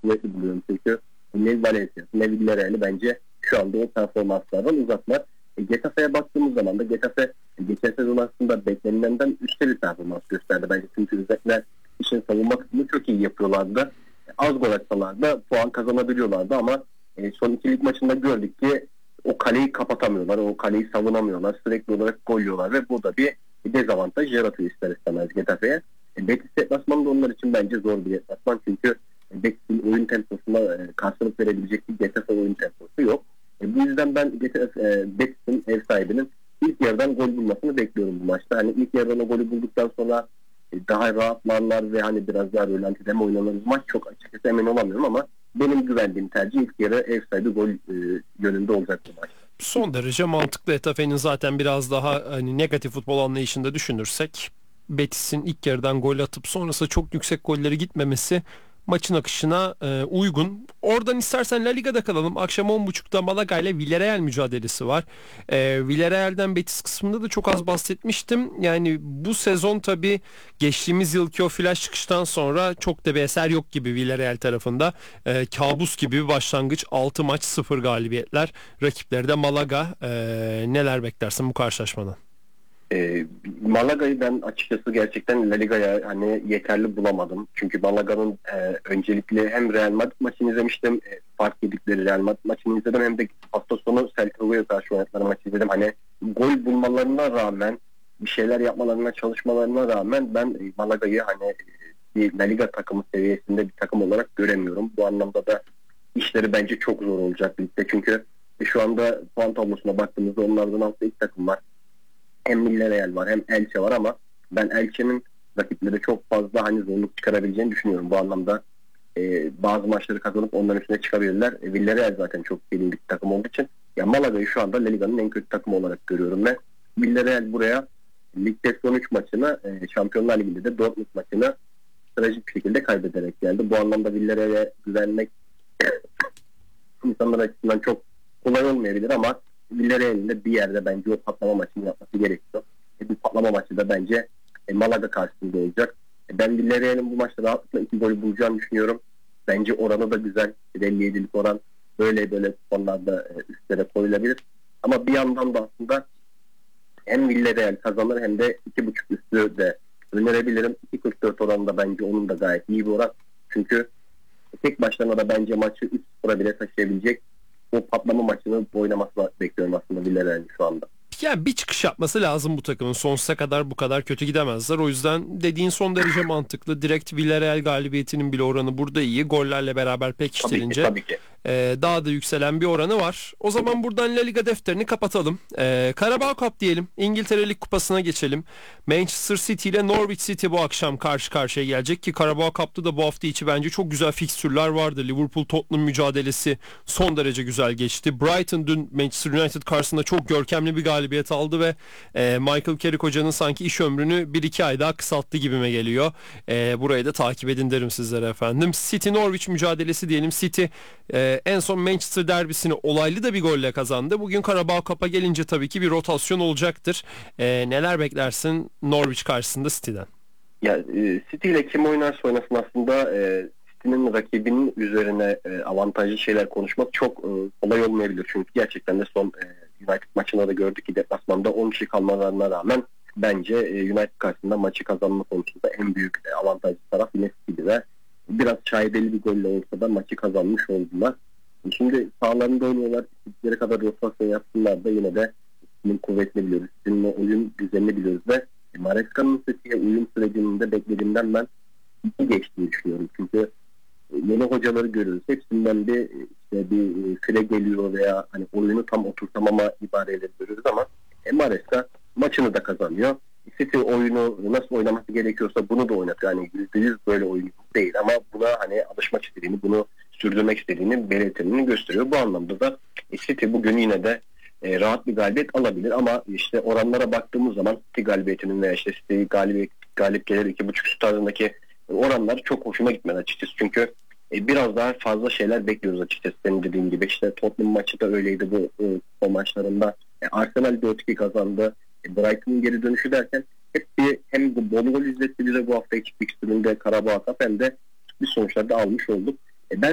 kuvvetli buluyorum. Çünkü ne Valencia ne Villarreal'i bence şu anda o performanslardan uzaklar. Getafe'ye baktığımız zaman da Getafe geçen sezon aslında beklenilenden üstte bir performans gösterdi. Bence çünkü özellikle işin savunma kısmını çok iyi yapıyorlardı. Az gol atsalar da puan kazanabiliyorlardı ama son iki lig maçında gördük ki o kaleyi kapatamıyorlar, o kaleyi savunamıyorlar. Sürekli olarak gol yiyorlar ve bu da bir dezavantaj yaratıyor ister istemez Getafe'ye. Betis deplasmanı da onlar için bence zor bir deplasman. Çünkü Betis'in oyun temposuna karşılık verebilecek bir Getafe oyun temposu yok. Bu yüzden ben Betis'in ev sahibinin ilk yarıdan gol bulmasını bekliyorum bu maçta. Hani ilk yarıdan o golü bulduktan sonra daha rahatlarlar ve hani biraz daha rölantide mi oynanır maç çok açıkçası emin olamıyorum ama benim güvendiğim tercih ilk yarı ev sahibi gol yönünde olacak bu maç. Son derece mantıklı. Getafe'nin zaten biraz daha hani negatif futbol anlayışında düşünürsek Betis'in ilk yarıdan gol atıp sonrasında çok yüksek golleri gitmemesi maçın akışına uygun. Oradan istersen La Liga'da kalalım. Akşam 10.30'da Malaga ile Villarreal mücadelesi var. Villarreal'den Betis kısmında da çok az bahsetmiştim. Yani bu sezon tabii geçtiğimiz yılki o flash çıkıştan sonra çok da bir eser yok gibi Villarreal tarafında. Kabus gibi bir başlangıç. 6 maç 0 galibiyetler. Rakipleri de Malaga. Neler beklersin bu karşılaşmadan? Malaga'yı ben açıkçası gerçekten La Liga'ya hani yeterli bulamadım. Çünkü Malaga'nın öncelikle hem Real Madrid maçını izlemiştim. Fark yedikleri Real Madrid maçını izledim. Hem de hafta sonu Celta Vigo'ya karşı oynadıkları maçı izledim. Hani gol bulmalarına rağmen bir şeyler yapmalarına çalışmalarına rağmen ben Malaga'yı hani bir La Liga takımı seviyesinde bir takım olarak göremiyorum. Bu anlamda da işleri bence çok zor olacak ligde. Çünkü şu anda puan tablosuna baktığımızda onlardan altta ilk takım var. Hem Villarreal var hem Elche var ama ben Elche'nin rakipleri çok fazla hani zorluk çıkarabileceğini düşünüyorum. Bu anlamda bazı maçları kazanıp onların üstüne çıkabilirler. Villarreal zaten çok bilindik bir takım olduğu için ya Malaga'yı şu anda La Liga'nın en kötü takımı olarak görüyorum ve Villarreal buraya ligde son 3 maçını Şampiyonlar Ligi'nde de Dortmund maçını trajik bir şekilde kaybederek geldi. Bu anlamda Villarreal'e güvenmek insanlar açısından çok kolay olmayabilir ama Villarreal'in de bir yerde bence o patlama maçını yapması gerekiyor. Bu patlama maçı da bence Malaga karşısında olacak. Ben Villarreal'in bu maçta rahatlıkla 2 gol bulacağını düşünüyorum. Bence oranı da güzel. 57'lik oran böyle konularda üstlere koyulabilir. Ama bir yandan da aslında hem Villarreal kazanır hem de 2.5 üstü de önerebilirim. 2.44 oranında bence onun da gayet iyi bir oran. Çünkü tek başlarına da bence maçı 3-0'a bile taşıyabilecek o patlama maçını oynamasını bekliyorum aslında Villarreal'in şu anda. Yani bir çıkış yapması lazım bu takımın. Sonsuza kadar bu kadar kötü gidemezler. O yüzden dediğin son derece mantıklı. Direkt Villarreal galibiyetinin bile oranı burada iyi. Gollerle beraber pekiştirince Tabii ki. Daha da yükselen bir oranı var. O zaman buradan La Liga defterini kapatalım. Carabao Cup diyelim. İngiltere Lig Kupası'na geçelim. Manchester City ile Norwich City bu akşam karşı karşıya gelecek ki Carabao Cup'ta da bu hafta içi bence çok güzel fikstürler vardı. Liverpool-Tottenham mücadelesi son derece güzel geçti. Brighton dün Manchester United karşısında çok görkemli bir galibiyet aldı ve Michael Carrick hocanın sanki iş ömrünü 1-2 ay daha kısalttı gibime geliyor. Burayı da takip edin derim sizlere efendim. City Norwich mücadelesi diyelim. City en son Manchester derbisini olaylı da bir golle kazandı. Bugün Carabao Cup'a gelince tabii ki bir rotasyon olacaktır. Neler beklersin Norwich karşısında City'den? Ya City ile kim oynarsa oynasın aslında City'nin rakibinin üzerine avantajlı şeyler konuşmak çok kolay olmayabilir. Çünkü gerçekten de son United maçında da gördük ki deplasmanda 10 kişi kalmalarına rağmen bence United karşısında maçı kazanma konusunda en büyük avantajlı taraf yine City'di ve biraz şaibeli bir golle olsa da maçı kazanmış oldular. Şimdi sağlarında oynuyorlar. İstedikleri kadar rotasyon yapsınlar da yine de City'nin kuvvetini biliyoruz. City'nin o oyun düzenini biliyoruz ve Maresca'nın City'ye uyum sürecinin de beklediğimden ben iyi geçtiğini düşünüyorum. Çünkü yeni hocaları görüyoruz. Hepsinden bir fire geliyor veya hani oyunu tam oturtamama ibareleri görüyoruz ama Maresca maçını da kazanıyor. City oyunu nasıl oynaması gerekiyorsa bunu da oynatıyor. Yani %100 böyle oyun değil ama buna hani alışmak istediğini, bunu sürdürmek istediğini belirtenini gösteriyor. Bu anlamda da City bugün yine de rahat bir galibiyet alabilir ama işte oranlara baktığımız zaman City galibiyetinin veya işte City galip gelir 2.5 tarzındaki oranlar çok hoşuma gitmedi açıkçası. Çünkü biraz daha fazla şeyler bekliyoruz açıkçası senin dediğin gibi. İşte Tottenham maçı da öyleydi bu maçlarında. Arsenal 4-2 kazandı. Brighton'ın geri dönüşü derken hep hem bu bol gol izletti bize bu hafta hiç fikstüründe Carabao Cup hem de bir sonuçlar da almış olduk.